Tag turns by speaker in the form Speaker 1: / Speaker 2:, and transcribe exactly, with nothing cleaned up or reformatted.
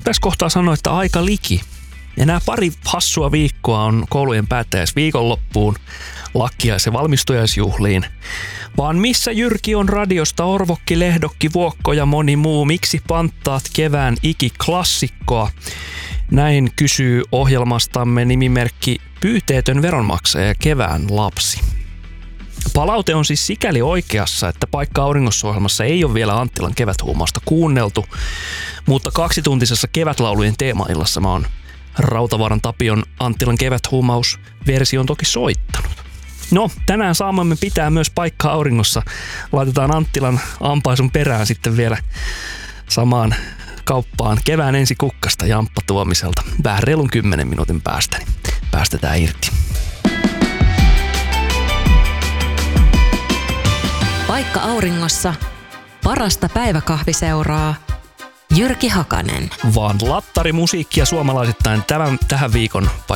Speaker 1: tässä kohtaa sanoa, että aika liki. Enää pari hassua viikkoa on koulujen päättäjäis viikonloppuun, lakkiais- ja valmistujaisjuhliin. Vaan missä Jyrki on radiosta, Orvokki, Lehdokki, Vuokko ja moni muu? Miksi panttaat kevään ikiklassikkoa? Näin kysyy ohjelmastamme nimimerkki Pyyteetön veronmaksaja ja kevään lapsi. Palaute on siis sikäli oikeassa, että Paikka auringossa -ohjelmassa ei ole vielä Anttilan keväthuumausta kuunneltu, mutta kaksituntisessa kevätlaulujen teemaillassa mä oon Rautavaaran Tapion Anttilan keväthuumaus-version toki soittanut. No, tänään saamamme pitää myös Paikka auringossa. Laitetaan Anttilan ampaisun perään sitten vielä samaan kauppaan kevään ensi kukkasta Jamppa Tuomiselta. Vähän reilun kymmenen minuutin päästä, niin päästetään irti.
Speaker 2: Paikka auringossa. Parasta päiväkahviseuraa. Jyrki Hakanen.
Speaker 1: Vaan lattarimusiikkia suomalaisittain tämän, tähän viikon